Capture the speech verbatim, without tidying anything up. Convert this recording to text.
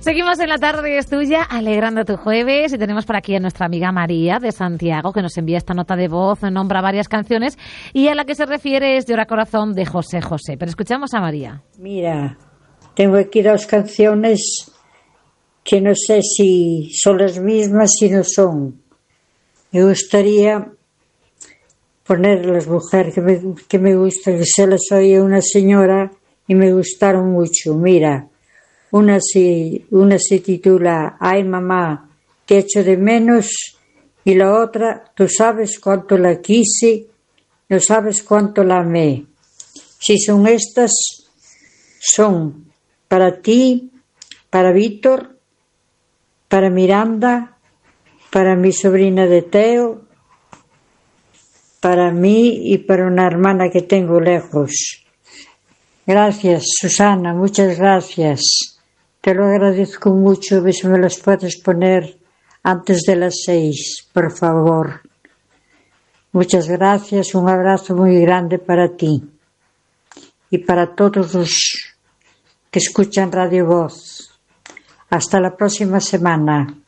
Seguimos en La Tarde es Tuya, alegrando tu jueves, y tenemos por aquí a nuestra amiga María de Santiago, que nos envía esta nota de voz, nombra varias canciones, y a la que se refiere es Llora Corazón de José José. Pero escuchamos a María. Mira, tengo aquí dos canciones que no sé si son las mismas, si no son. Me gustaría ponerlas, mujer, que me, que me gusta, que se las oye una señora y me gustaron mucho. Mira, una se, una se titula Ay mamá, te echo de menos, y la otra, tú sabes cuánto la quise, no sabes cuánto la amé. Si son estas, son para ti, para Víctor, para Miranda, para mi sobrina de Teo, para mí y para una hermana que tengo lejos. Gracias, Susana, muchas gracias. Te lo agradezco mucho, a ver si me las puedes poner antes de las seis, por favor. Muchas gracias, un abrazo muy grande para ti y para todos los que escuchan Radio Voz. Hasta la próxima semana.